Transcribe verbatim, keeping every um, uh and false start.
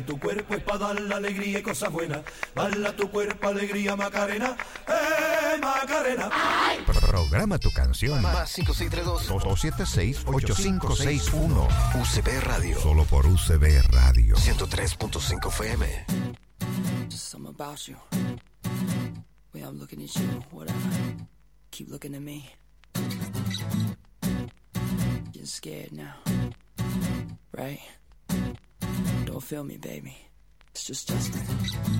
Tu cuerpo es para dar la alegría y cosas buenas. Bala tu cuerpo, alegría, Macarena. ¡Eh, Macarena! ¡Ay! Programa tu canción. Más cinco seis tres dos, dos siete seis, ocho cinco seis uno. U C B Radio. Solo por U C B Radio. ciento tres punto cinco F M. Just something about you. Way I'm looking at you, whatever. Keep looking at me. Getting scared now. Right? Don't feel me, baby. It's just Justin.